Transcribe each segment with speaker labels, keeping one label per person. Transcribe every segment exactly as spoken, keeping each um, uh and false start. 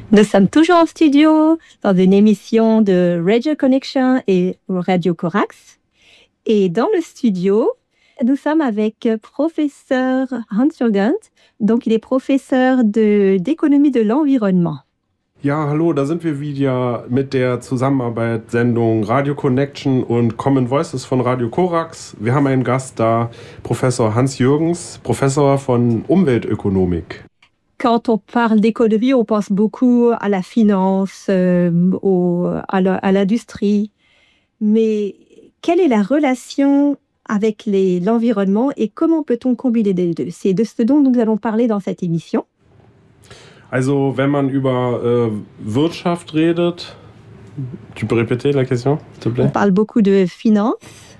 Speaker 1: Nous sommes toujours en studio dans une émission de Radio Connection et Radio Corax. Et dans le studio, nous sommes avec professeur Hans-Jürgens. Donc, il est professeur de, d'économie de l'environnement.
Speaker 2: Ja, hallo, da sind wir wieder mit der Zusammenarbeitssendung Radio Connection und Common Voices von Radio Corax. Wir haben einen Gast da, Professor Hans-Jürgens, Professor von Umweltökonomik.
Speaker 1: Quand on parle d'économie, on pense beaucoup à la finance, euh, au, à, la, à l'industrie. Mais quelle est la relation avec les, l'environnement et comment peut-on combiner les deux? C'est de ce dont nous allons parler dans cette émission.
Speaker 2: Also, wenn man über äh, Wirtschaft redet, tu peux répéter la question, s'il te plaît?
Speaker 1: On parle beaucoup de finance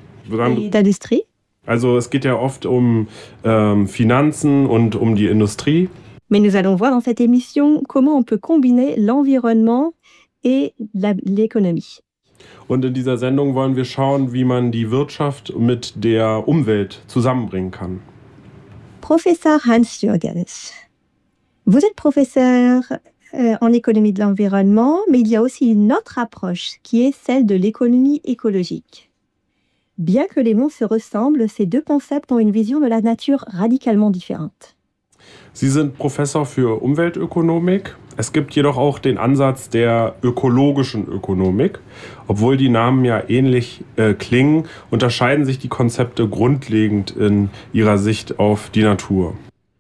Speaker 1: et d'industrie.
Speaker 2: Also, es geht ja oft um ähm, Finanzen und um die Industrie.
Speaker 1: Mais nous allons voir dans cette émission comment on peut combiner l'environnement et la, l'économie.
Speaker 2: Und in dieser Sendung wollen wir schauen, wie man die Wirtschaft mit der Umwelt zusammenbringen kann.
Speaker 1: Professeur Hans-Jürgens, vous êtes professeur euh, en économie de l'environnement, mais il y a aussi une autre approche qui est celle de l'économie écologique. Bien que les mots se ressemblent, ces deux concepts ont une vision de la nature radicalement différente.
Speaker 2: Sie sind Professor für Umweltökonomik. Es gibt jedoch auch den Ansatz der ökologischen Ökonomik. Obwohl die Namen ja ähnlich äh, klingen, unterscheiden sich die Konzepte grundlegend in ihrer Sicht auf die Natur.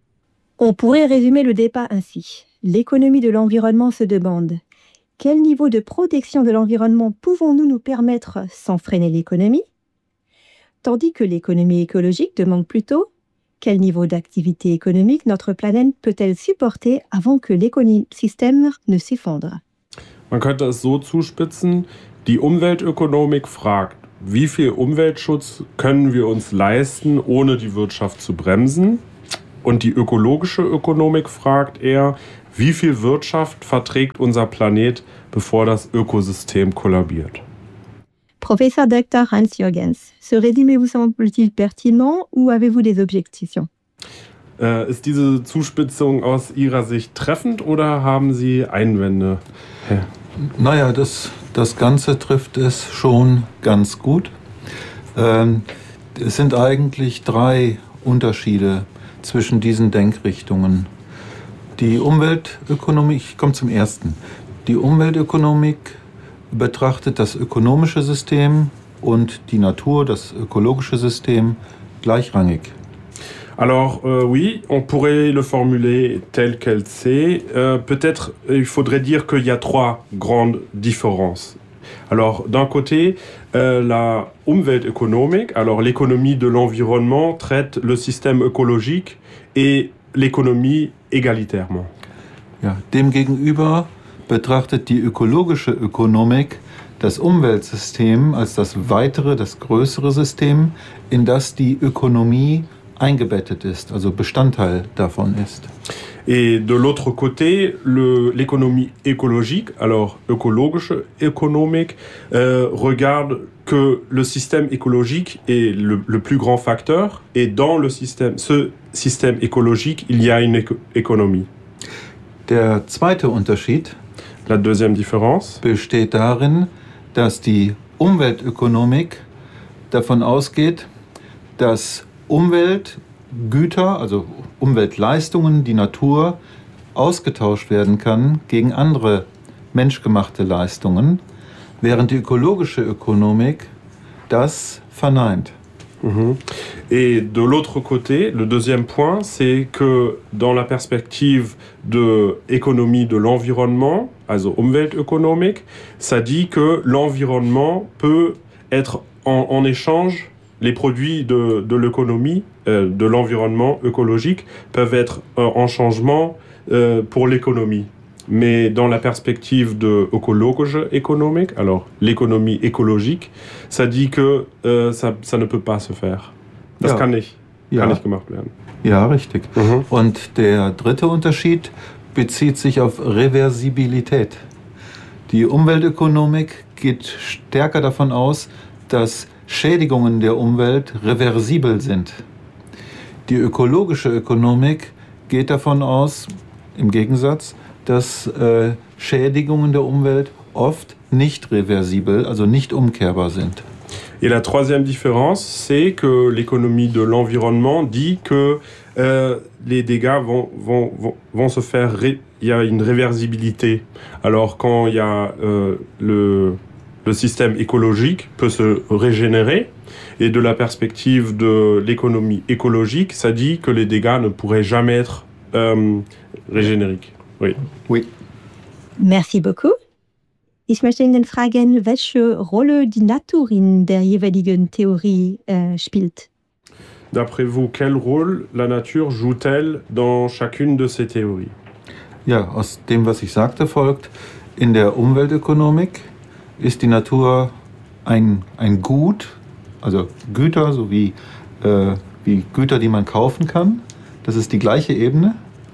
Speaker 1: On pourrait résumer le débat ainsi. L'économie de l'environnement se demande quel niveau de protection de l'environnement pouvons-nous nous permettre sans freiner l'économie? Tandis que l'économie écologique demande plutôt quel niveau d'activité économique notre planète peut-elle supporter avant que l'écosystème ne s'effondre?
Speaker 2: Man könnte es so zuspitzen, die Umweltökonomik fragt, wie viel Umweltschutz können wir uns leisten, ohne die Wirtschaft zu bremsen? Und die ökologische Ökonomik fragt eher, wie viel Wirtschaft verträgt unser Planet, bevor das Ökosystem kollabiert?
Speaker 1: Professeur Doktor Hans-Jürgens, ce résumé vous semble-t-il pertinent ou avez-vous des objections?
Speaker 2: Äh, ist diese Zuspitzung aus Ihrer Sicht treffend oder haben Sie Einwände? Ja.
Speaker 3: Naja, das, das Ganze trifft es schon ganz gut. Ähm, es sind eigentlich drei Unterschiede zwischen diesen Denkrichtungen. Die Umweltökonomik, ich komme zum ersten. Die Umweltökonomik betrachtet das ökonomische System und die Natur, das ökologische System, gleichrangig.
Speaker 2: Alors euh, oui, on pourrait le formuler tel qu'elle sait. Euh, peut-être il faudrait dire qu'il y a trois grandes différences. Alors d'un côté, euh, la Umweltökonomik, alors l'économie de l'environnement, traite le système écologique et l'économie égalitairement.
Speaker 3: Ja, demgegenüber betrachtet die ökologische Ökonomik das Umweltsystem als das weitere, das größere System, in das die Ökonomie eingebettet ist, also Bestandteil davon ist.
Speaker 2: Et de l'autre côté, le, l'économie écologique, alors ökologische Ökonomik, euh, regarde que le système écologique est le, le plus grand facteur et dans le système, ce système écologique, il y a une éco- économie.
Speaker 3: Der zweite Unterschied
Speaker 2: La deuxième différence
Speaker 3: besteht darin, dass die Umweltökonomik davon ausgeht, dass Umweltgüter, also Umweltleistungen, die Natur, ausgetauscht werden kann gegen andere menschgemachte Leistungen, während die ökologische Ökonomik das verneint.
Speaker 2: Mmh. Et de l'autre côté, le deuxième point, c'est que dans la perspective de économie de l'environnement, also Umweltökonomik, ça dit que l'environnement peut être en, en échange, les produits de, de l'économie, euh, de l'environnement écologique, peuvent être euh, en changement euh, pour l'économie. Mais dans la perspective de ökologische Ökonomik, alors l'économie écologique, ça dit que euh, ça, ça ne peut pas se faire. Das
Speaker 3: ja.
Speaker 2: kann nicht,
Speaker 3: ja.
Speaker 2: kann nicht gemacht werden.
Speaker 3: Ja, richtig.
Speaker 2: Mhm.
Speaker 3: Und der dritte Unterschied bezieht sich auf Reversibilität. Die Umweltökonomik geht stärker davon aus, dass Schädigungen der Umwelt reversibel sind. Die ökologische Ökonomik geht davon aus, im Gegensatz, dass äh, Schädigungen der Umwelt oft nicht reversibel, also nicht umkehrbar sind.
Speaker 2: Et la troisième différence, c'est que l'économie de l'environnement dit que euh, les dégâts vont, vont, vont, vont se faire, ré... il y a une réversibilité. Alors quand il y a euh, le, le système écologique peut se régénérer, et de la perspective de l'économie écologique, ça dit que les dégâts ne pourraient jamais être euh, régénériques. Oui.
Speaker 3: Oui.
Speaker 1: Merci beaucoup. Ich möchte Ihnen fragen, welche Rolle die Natur in der jeweiligen Theorie äh, spielt.
Speaker 2: D'après vous, quel rôle la nature joue-t-elle dans chacune de ces théories?
Speaker 3: Ja, aus dem, was ich sagte, folgt, in der Umweltökonomik ist die Natur ein, ein Gut, also Güter sowie äh, wie Güter, die man kaufen kann. Das ist die gleiche Ebene.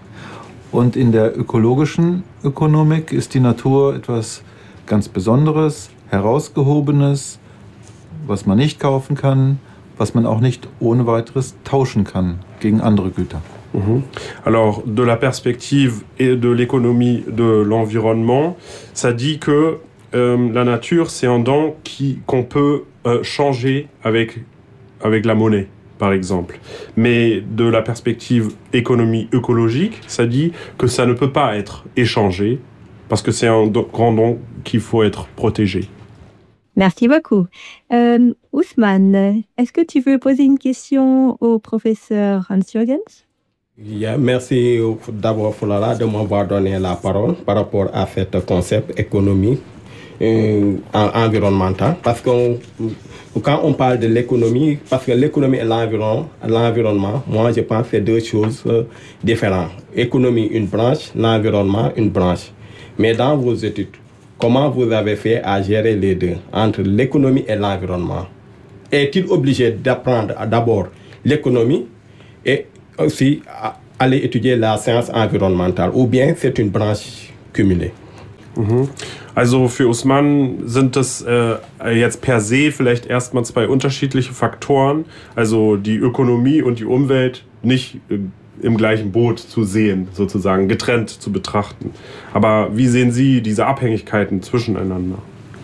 Speaker 3: Und in der ökologischen Ökonomik ist die Natur etwas ganz Besonderes, Herausgehobenes, was man nicht kaufen kann, was man auch nicht ohne weiteres tauschen kann gegen andere Güter.
Speaker 2: Mmh. Alors, de la perspective et de l'économie de l'environnement, ça dit que euh, la nature, c'est un don qui, qu'on peut euh, changer avec, avec la monnaie, par exemple. Mais de la perspective économie écologique, ça dit que ça ne peut pas être échangé, parce que c'est un don, grand don qu'il faut être protégé.
Speaker 1: Merci beaucoup. Euh, Ousmane, est-ce que tu veux poser une question au professeur Hans-Jürgens?
Speaker 4: Yeah, merci d'abord Flora de m'avoir donné la parole par rapport à ce concept économie euh, environnemental. Parce que quand on parle de l'économie, parce que l'économie et l'environ, l'environnement, moi je pense que c'est deux choses euh, différentes. Économie, une branche, l'environnement, une branche. Mais dans vos études, comment vous avez fait à gérer les deux, entre l'économie et l'environnement? Est-il obligé d'apprendre d'abord l'économie et aussi aller étudier la science environnementale, ou bien c'est une branche cumulée?
Speaker 2: Mhm. Also für Ousmane sind das äh, jetzt per se vielleicht erstmal zwei unterschiedliche Faktoren, also die Ökonomie und die Umwelt nicht äh, im gleichen Boot zu sehen, sozusagen getrennt zu betrachten. Aber wie sehen Sie diese Abhängigkeiten zwischeneinander?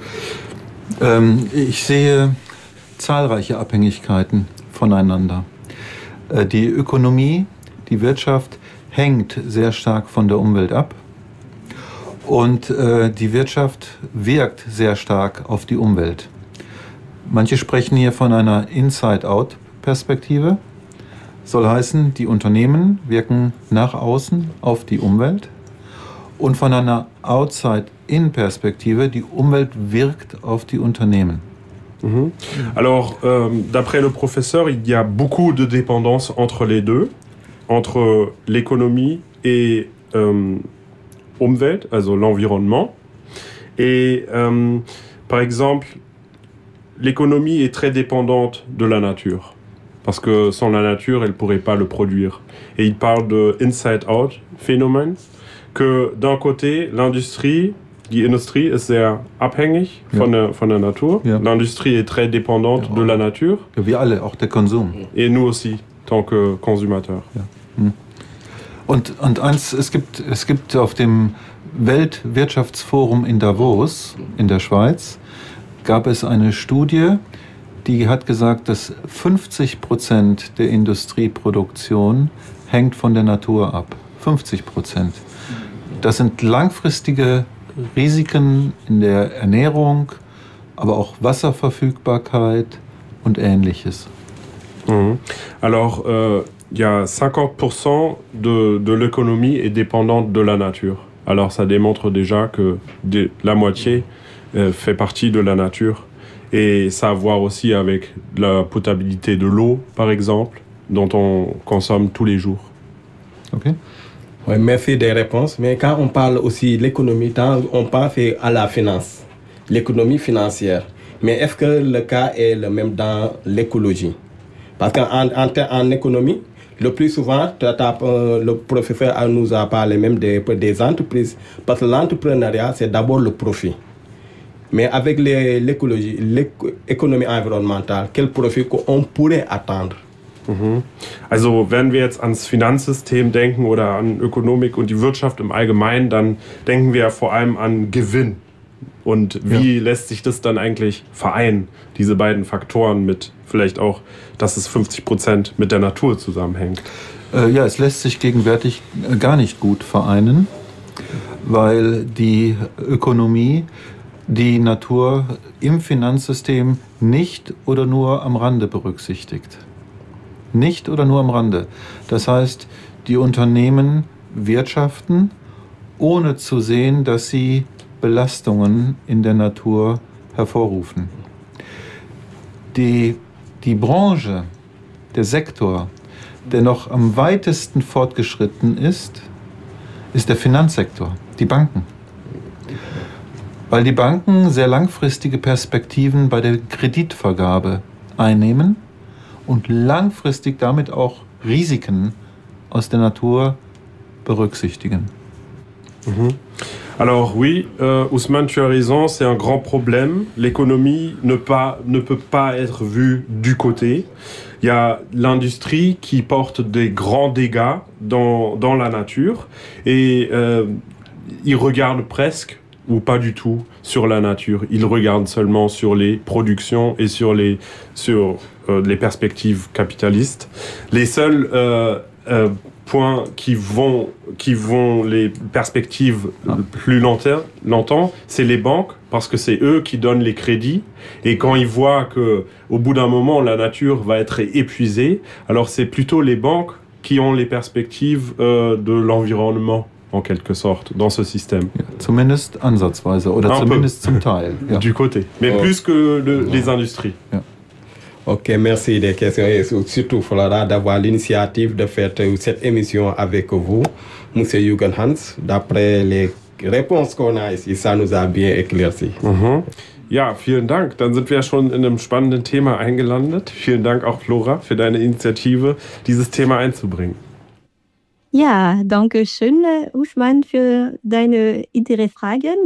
Speaker 3: Ähm, ich sehe zahlreiche Abhängigkeiten voneinander. Äh, die Ökonomie, die Wirtschaft hängt sehr stark von der Umwelt ab. Und äh, die Wirtschaft wirkt sehr stark auf die Umwelt. Manche sprechen hier von einer Inside-Out-Perspektive. Soll heißen, die Unternehmen wirken nach außen auf die Umwelt. Und von einer Outside-In-Perspektive, die Umwelt wirkt auf die Unternehmen.
Speaker 2: Mhm. Alors, euh, d'après le professeur, il y a beaucoup de dépendance entre les deux, entre l'économie et euh, Umwelt, also l'environnement. Et euh, par exemple, l'économie est très dépendante de la nature, parce que sans la nature, elle ne pourrait pas le produire. Et il parle de inside-out phénomène, que d'un côté, l'industrie, die Industrie ist sehr abhängig ja. von, der, von der Natur. Ja. L'industrie est très dépendante ja, de la nature.
Speaker 3: Ja, wir alle, auch der Konsum.
Speaker 2: Et nous aussi, tant que consommateurs.
Speaker 3: Ja. Hm. Und, und eins, es gibt, es gibt auf dem Weltwirtschaftsforum in Davos in der Schweiz, gab es eine Studie, die hat gesagt, dass fünfzig Prozent der Industrieproduktion hängt von der Natur ab. fünfzig Prozent. Das sind langfristige Risiken in der Ernährung, aber auch Wasserverfügbarkeit und Ähnliches.
Speaker 2: Mmh. Alors, euh, il y a cinquante pour cent de, de l'économie est dépendante de la nature. Alors, ça démontre déjà que de, la moitié euh, fait partie de la nature. Et ça a à voir aussi avec la potabilité de l'eau, par exemple, dont on consomme tous les jours.
Speaker 3: Ok.
Speaker 4: Oui, merci des réponses. Mais quand on parle aussi de l'économie, on pense à la finance, l'économie financière. Mais est-ce que le cas est le même dans l'écologie? Parce qu'en en, en économie, le plus souvent, le professeur nous a parlé même des, des entreprises. Parce que l'entrepreneuriat, c'est d'abord le profit. Mais avec les, l'écologie, l'économie environnementale, quel profit qu'on pourrait attendre?
Speaker 2: Mhm. Also wenn wir jetzt ans Finanzsystem denken oder an Ökonomik und die Wirtschaft im Allgemeinen, dann denken wir ja vor allem an Gewinn. Und wie ja. lässt sich das dann eigentlich vereinen, diese beiden Faktoren mit vielleicht auch, dass es fünfzig Prozent mit der Natur zusammenhängt?
Speaker 3: Äh, ja, es lässt sich gegenwärtig gar nicht gut vereinen, weil die Ökonomie die Natur im Finanzsystem nicht oder nur am Rande berücksichtigt. Nicht oder nur am Rande. Das heißt, die Unternehmen wirtschaften, ohne zu sehen, dass sie Belastungen in der Natur hervorrufen. Die, die Branche, der Sektor, der noch am weitesten fortgeschritten ist, ist der Finanzsektor, die Banken. Weil die Banken sehr langfristige Perspektiven bei der Kreditvergabe einnehmen und langfristig damit auch Risiken aus der Natur berücksichtigen.
Speaker 2: Mhm. Alors oui, euh, Ousmane, tu as raison, c'est un grand problème. L'économie ne, pas, ne peut pas être vue du côté. Il y a l'industrie qui porte des grands dégâts dans, dans la nature et euh, ils regardent presque ou pas du tout sur la nature. Ils regardent seulement sur les productions et sur les, sur, euh, les perspectives capitalistes. Les seuls euh, euh, points qui vont, qui vont les perspectives ah. plus longtemps, longtemps, c'est les banques, parce que c'est eux qui donnent les crédits. Et quand ils voient qu'au bout d'un moment, la nature va être épuisée, alors c'est plutôt les banques qui ont les perspectives euh, de l'environnement, en quelque sorte, dans ce système.
Speaker 3: Ja, zumindest ansatzweise, oder Un zumindest peu. Zum Teil.
Speaker 2: Ja. Du côté, mais oh. plus que le, les industries.
Speaker 3: Ja.
Speaker 4: Ok, merci des questions et surtout Flora d'avoir l'initiative de faire cette émission avec vous, Monsieur Jürgen Hans. D'après les réponses qu'on a ici, ça nous a bien éclairci.
Speaker 2: Mhm. Ja, vielen Dank. Dann sind wir ja schon in einem spannenden Thema eingelandet. Vielen Dank auch, Flora, für deine Initiative, dieses Thema einzubringen.
Speaker 1: Ja, danke schön, Ousmane, für deine Interessfragen.